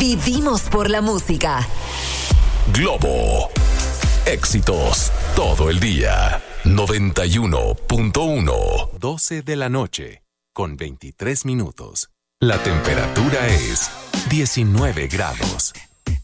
Vivimos por la música. Globo. Éxitos todo el día. 91.1. 12 de la noche, con 23 minutos. La temperatura es 19 grados.